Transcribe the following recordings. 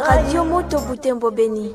Radio Moto Butembo Beni.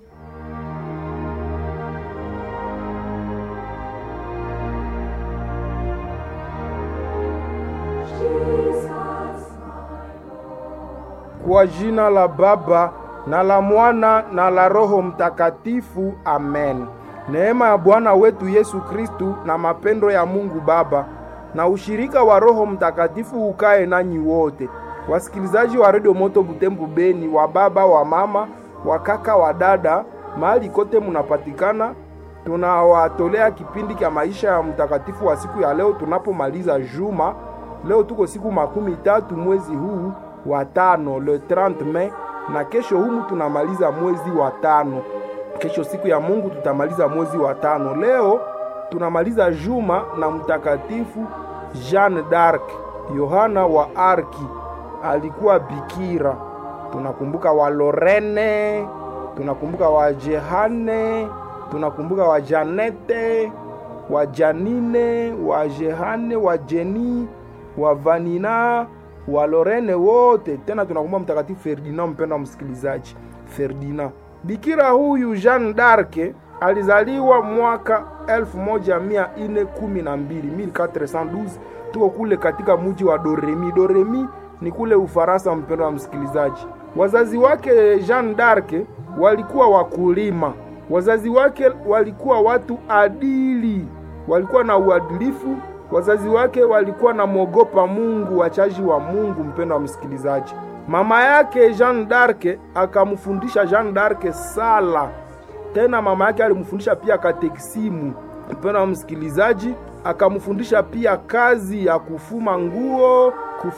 Kwa jina la Baba na la Mwana na la Roho Mtakatifu, amen. Neema ya Bwana wetu Yesu Kristu na mapendo ya Mungu Baba na ushirika wa Roho Mtakatifu ukae nanyi wote. Wasikilizaji wa Radio Moto Butembo Beni, wa baba, wa mama, wa kaka, wa dada, mahali kote munapatikana, tunawatolea kipindi cha maisha ya mtakatifu wa siku ya leo tunapomaliza juma. Leo tuko siku 13 mwezi huu wa tano, le 30 Mei, na kesho humu tunamaliza mwezi wa tano. Kesho siku ya Mungu tutamaliza mwezi wa tano. Leo tunamaliza juma na mtakatifu Jeanne d'Arc, Yohana wa Arki. Alikuwa bikira. Tunakumbuka wa Lorene, tunakumbuka wa Jehane, tunakumbuka wa Janete, wa Janine, wa Jehane, wa Jeni, wa Vanina, wa Lorene wote. Tena tunakumbuka mtakatifu Ferdinand, mpendwa msikilizaji, Ferdinand. Bikira huyu Jeanne d'Arc alizaliwa mwaka 1412, tuko kule katika mji wa Doremi. Doremi ni kule Ufaransa, mpendwa msikilizaji. Wazazi wake Jeanne d'Arc walikuwa wakulima. Wazazi wake walikuwa watu adili, walikuwa na uadilifu. Wazazi wake walikuwa na mwogopa Mungu, wachaji wa Mungu, mpendwa msikilizaji. Mama yake Jeanne d'Arc akamfundisha Jeanne d'Arc sala. Tena mama yake alimfundisha pia katekisimu, mpendwa msikilizaji. Akamfundisha pia kazi ya kufuma nguo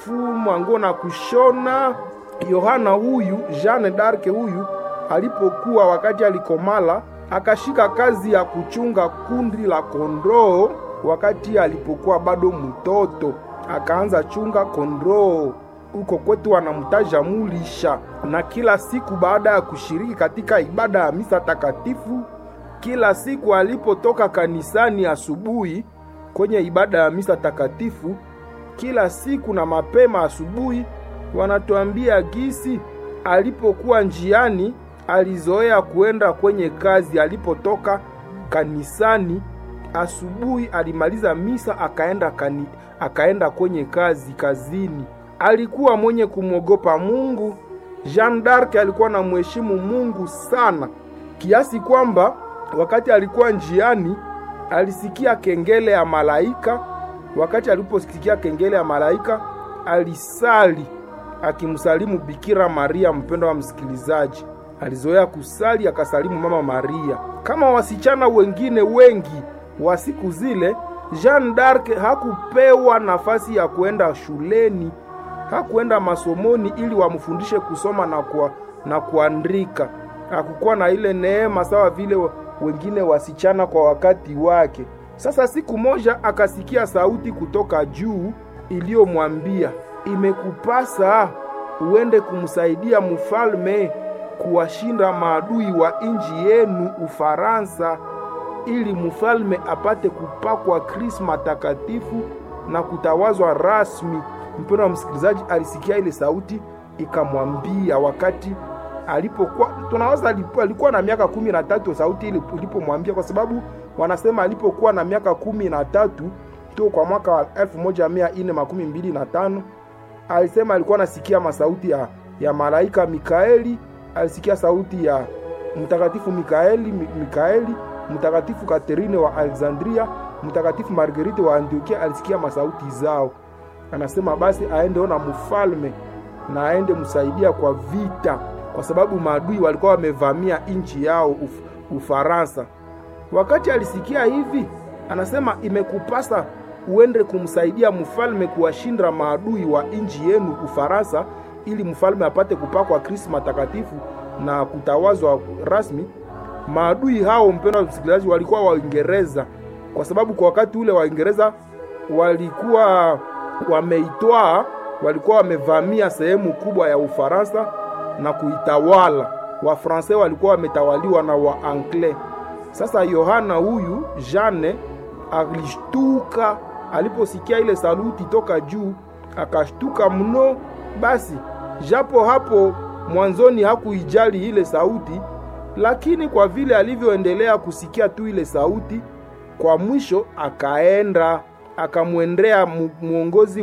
na kushona. Yohana huyu, Jeanne d'Arc huyu, alipokuwa wakati alikomala, akashika kazi ya kuchunga kundi la kondoo. Wakati alipokuwa bado mtoto, akaanza chunga kondoo. Uko kwetu wanamtaja mulisha. Na kila siku baada ya kushiriki katika ibada ya misa takatifu, kila siku alipotoka kanisani asubuhi kwenye ibada ya misa takatifu, kila siku na mapema asubuhi, wanatuambia gisi alipokuwa njiani alizoea kuenda kwenye kazi. Alipotoka kanisani asubuhi, alimaliza misa akaenda kwenye kazini. Alikuwa mwenye kumwogopa Mungu. Jeanne d'Arc alikuwa na mheshimu Mungu sana, kiasi kwamba wakati alikuwa njiani alisikia kengele ya malaika. Wakati aliposikia kengele ya malaika, alisali akimsalimu Bikira Maria. Mpendwa wa msikilizaji, alizoea kusali akasalimu mama Maria. Kama wasichana wengine wengi wa siku zile, Jeanne d'Arc hakupewa nafasi ya kuenda shuleni, hakuenda masomoni ili wamfundishe kusoma na kuandika. Hakukuwa na ile neema sawa vile wengine wasichana kwa wakati wake. Sasa siku moja akasikia sauti kutoka juu iliyomwambia, imekupasa uende kumsaidia mfalme kuwashinda maadui wa nchi yenu Ufaransa, ili mfalme apate kupakwa krisma takatifu na kutawazwa rasmi. Mpendwa wa msikilizaji, alisikia ile sauti ikamwambia wakati alipokuwa, tunawaza alikuwa na miaka 13 sauti ile ilipomwambia, kwa sababu wanasema alipokuwa na miaka 13 tu kwa mwaka wa 1425, alisema alikuwa anasikia masauti ya malaika Mikaeli. Alisikia sauti ya mtakatifu Mikaeli, mtakatifu Katerine wa Alexandria, mtakatifu Marguerite wa Antiokia. Alisikia masauti zao. Anasema basi aende ona mfalme na aende msaidia kwa vita, kwa sababu maadui walikuwa wamevamia nchi yao Ufaransa. Wakati alisikia hivi, anasema imekupasa uende kumsaidia mfalme kuwashinda maadui wa nchi yenu Ufaransa, ili mfalme apate kupakwa krisma takatifu na kutawazwa rasmi. Maadui hao, mpendwa msikilizaji, walikuwa Waingereza, kwa sababu kwa wakati ule Waingereza walikuwa walikuwa wamevamia sehemu kubwa ya Ufaransa na kuitawala. Wafransa walikuwa wametawaliwa na Waanglais. Sasa Yohana huyu Jeanne alishtuka aliposikia ile saluti toka juu, akashtuka mno. Basi japo hapo mwanzoni hakuijali ile sauti, lakini kwa vile alivyoendelea kusikia tu ile sauti, kwa mwisho akaenda akamwendea muongozi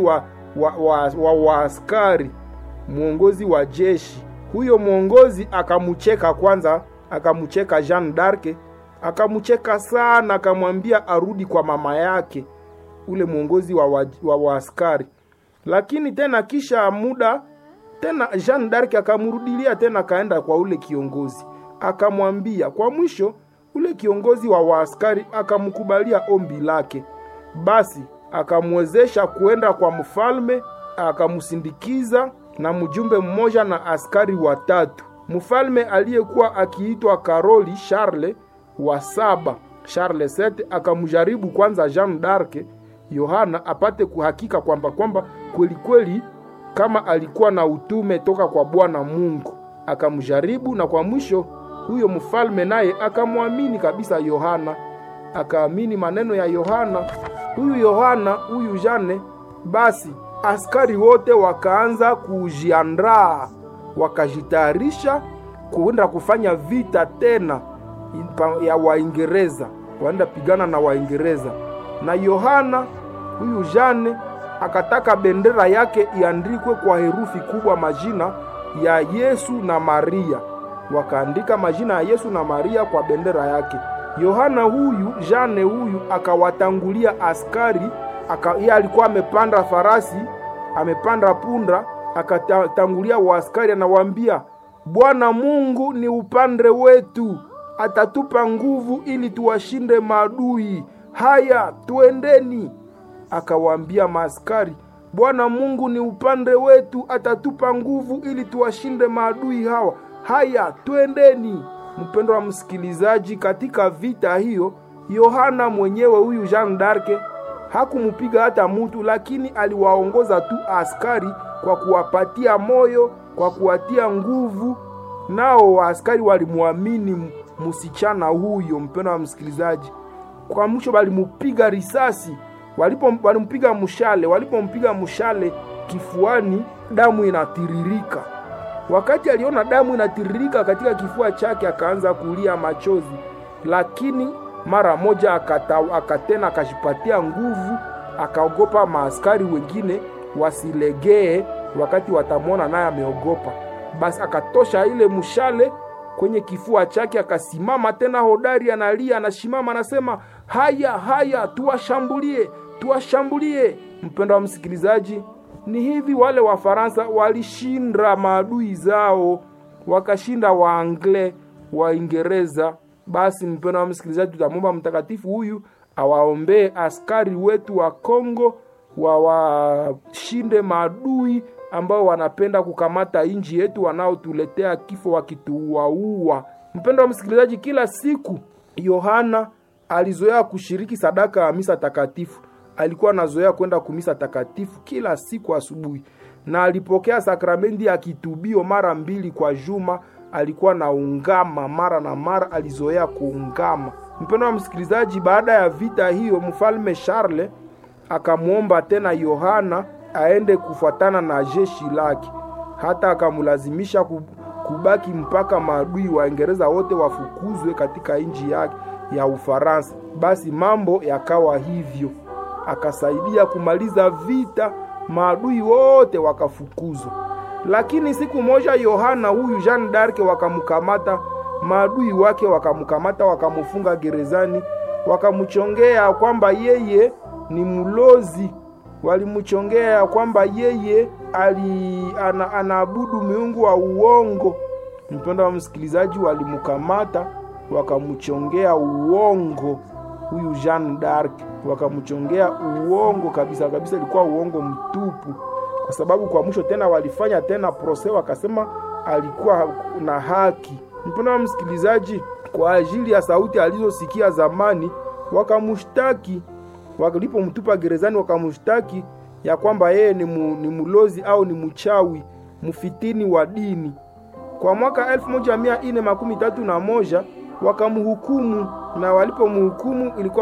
wa askari, muongozi wa jeshi. Huyo muongozi akamucheka kwanza, akamucheka Jeanne d'Arc, akamucheka sana, akamwambia arudi kwa mama yake, ule muongozi wa askari. Lakini tena kisha muda tena Jeanne d'Arc akamrudilia tena, kaenda kwa ule kiongozi akamwambia. Kwa mwisho ule kiongozi wa askari akamkubalia ombi lake, basi akamwezesha kuenda kwa mfalme, akamsindikiza na mjumbe mmoja na askari watatu. Mfalme aliyekuwa akiitwa Karoli Charles wa 7, Charles 7, akamjaribu kwanza Jeanne d'Arc Yohana apate kuhakika kwamba kweli kweli kama alikuwa na utume toka kwa Bwana Mungu. Akamjaribu na kwa mwisho huyo mfalme naye akamwamini kabisa Yohana, akaamini maneno ya Yohana. Huyu Jeanne, basi askari wote wakaanza kujiandaa, wakajitayarisha kuenda kufanya vita tena ya Waingereza, waenda pigana na Waingereza. Na Yohana huyu Jeanne akataka bendera yake iandikwe kwa herufi kubwa majina ya Yesu na Maria. Wakaandika majina ya Yesu na Maria kwa bendera yake. Jeanne huyu akawatangulia askari, yeye alikuwa amepanda farasi, amepanda punda, akatangulia waaskari, anawaambia, Bwana Mungu ni upande wetu, atatupa nguvu ili tuwashinde maadui. Haya, tuendeni. Akawaambia maaskari, Bwana Mungu ni upande wetu, atatupa nguvu ili tuwashinde maadui hawa. Haya, tuendeni. Mpendwa wa msikilizaji, katika vita hiyo Yohana mwenyewe huyu Jeanne d'Arc hakumupiga hata mtu, lakini aliwaongoza tu askari kwa kuwapatia moyo, kwa kuwatia nguvu, nao askari walimuamini msichana huyo. Mpendwa wa msikilizaji, kwa mwisho walimupiga risasi, walimpiga mshale, walipompiga mshale kifuani, damu inatiririka. Wakati aliona damu inatiririka katika kifua chake, akaanza kulia machozi, lakini mara moja akatena akajipatia nguvu, akaogopa maaskari wengine wasilegee wakati watamwona naye ameogopa. Basi akatosha ile mshale kwenye kifua chake, akasimama tena hodari, analia, anasimama, anasema, haya, tuwashambulie. Mpendwa wa msikilizaji, ni hivi wale wa Faransa walishinda maadui zao, wakashinda Waangle, Waingereza. Basi mpendwa wa msikilizaji, tutamwomba mtakatifu huyu awaombee askari wetu wa Kongo, wawashinde maadui ambao wanapenda kukamata inji yetu, wanaotuletea kifo wakituua. Mpendwa wa msikilizaji, kila siku Yohana alizoea kushiriki sadaka ya misa takatifu. Alikuwa anazoea kwenda kumisa takatifu kila siku asubuhi, na alipokea sakramenti ya kitubio mara 2 kwa juma. Alikuwa na ungama mara na mara, alizoea kuungama. Mpendwa wa msikilizaji, baada ya vita hiyo mfalme Charles akamuomba tena Yohana aende kufuatana na jeshi lake, hata akamlazimisha kubaki mpaka maadui wa Uingereza wote wafukuzwe katika nchi yake ya Ufaransa. Basi mambo yakawa hivyo, akasaidia kumaliza vita, maadui wote wakafukuzwa. Lakini siku moja Yohana huyu Jeanne d'Arc wakamkamata, maadui wake wakamkamata, wakamufunga gerezani, wakamuchongea kwamba yeye ni mlozi. Walimuchongea kwamba yeye anaabudu miungu wa uongo. Mpendwa wa msikilizaji, walimukamata wakamuchongea uongo huyu Jeanne d'Arc, wakamuchongea uongo kabisa, ilikuwa uongo mtupu. Kwa sababu kwa mwisho tena walifanya tena proses, wakasema alikuwa na haki. Mpendwa wa msikilizaji, kwa ajili ya sauti alizosikia zamani, wakamshtaki. Walipomtupa gerezani wakamshtaki ya kwamba yeye ni mlozi au ni mchawi, mfitini wa dini. Kwa mwaka 1431 wakamhukumu, na walipomhukumu ilikuwa